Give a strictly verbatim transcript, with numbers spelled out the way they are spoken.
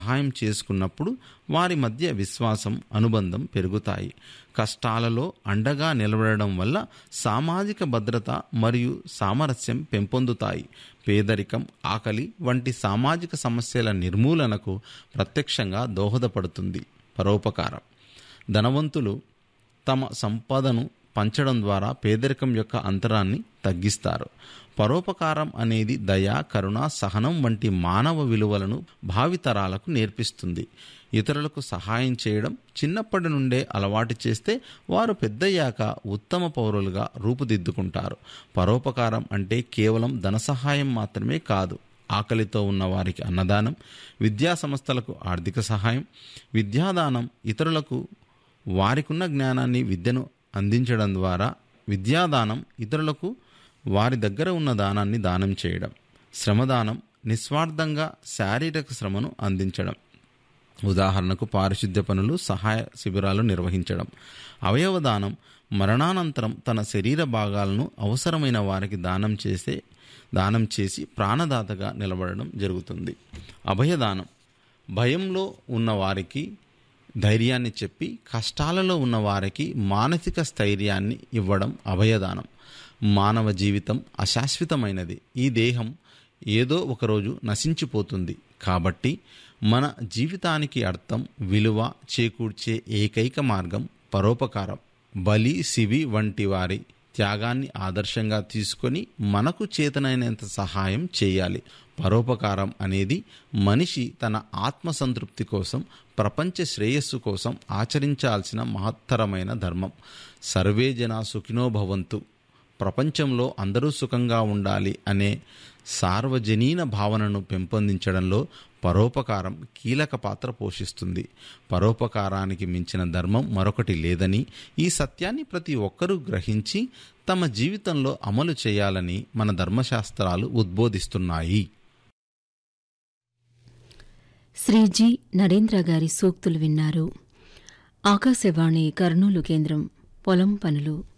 సహాయం చేసుకున్నప్పుడు వారి మధ్య విశ్వాసం, అనుబంధం పెరుగుతాయి. కష్టాలలో అండగా నిలబడడం వల్ల సామాజిక భద్రత మరియు సామరస్యం పెంపొందుతాయి. పేదరికం, ఆకలి వంటి సామాజిక సమస్యల నిర్మూలనకు ప్రత్యక్షంగా దోహదపడుతుంది. పరోపకారం. ధనవంతులు తమ సంపదను పంచడం ద్వారా పేదరికం యొక్క అంతరాన్ని తగ్గిస్తారు. పరోపకారం అనేది దయ, కరుణ, సహనం వంటి మానవ విలువలను భావితరాలకు నేర్పిస్తుంది. ఇతరులకు సహాయం చేయడం చిన్నప్పటి నుండే అలవాటు చేస్తే వారు పెద్దయ్యాక ఉత్తమ పౌరులుగా రూపుదిద్దుకుంటారు. పరోపకారం అంటే కేవలం ధన సహాయం మాత్రమే కాదు. ఆకలితో ఉన్న వారికి అన్నదానం, విద్యా సంస్థలకు ఆర్థిక సహాయం, విద్యాదానం, ఇతరులకు వారికున్న జ్ఞానాన్ని, విద్యను అందించడం ద్వారా విద్యాదానం, ఇతరులకు వారి దగ్గర ఉన్న దానాన్ని దానం చేయడం. శ్రమదానం, నిస్వార్థంగా శారీరక శ్రమను అందించడం. ఉదాహరణకు పారిశుద్ధ్య పనులు, సహాయ శిబిరాలు నిర్వహించడం. అవయవదానం, మరణానంతరం తన శరీర భాగాలను అవసరమైన వారికి దానం చేసే దానం చేసి ప్రాణదాతగా నిలబడడం జరుగుతుంది. అభయదానం, భయంలో ఉన్న వారికి ధైర్యాన్ని చెప్పి కష్టాలలో ఉన్న వారికి మానసిక స్థైర్యాన్ని ఇవ్వడం అభయదానం. మానవ జీవితం అశాశ్వతమైనది. ఈ దేహం ఏదో ఒకరోజు నశించిపోతుంది. కాబట్టి మన జీవితానికి అర్థం, విలువ చేకూర్చే ఏకైక మార్గం పరోపకారం. బలి, శివి వంటి వారి త్యాగాన్ని ఆదర్శంగా తీసుకొని మనకు చేతనైనంత సహాయం చేయాలి. పరోపకారం అనేది మనిషి తన ఆత్మసంతృప్తి కోసం, ప్రపంచ శ్రేయస్సు కోసం ఆచరించాల్సిన మహత్తరమైన ధర్మం. సర్వే జనా సుఖినో భవంతు, ప్రపంచంలో అందరూ సుఖంగా ఉండాలి అనే సార్వజనీన భావనను పెంపొందించడంలో పరోపకారం కీలక పాత్ర పోషిస్తుంది. పరోపకారానికి మించిన ధర్మం మరొకటి లేదని, ఈ సత్యాన్ని ప్రతి ఒక్కరూ గ్రహించి తమ జీవితంలో అమలు చేయాలని మన ధర్మశాస్త్రాలు ఉద్బోధిస్తున్నాయి. శ్రీ జి నరేంద్ర గారి సూక్తులు విన్నారు. ఆకాశవాణి కర్నూలు కేంద్రం. పొలం పనులు.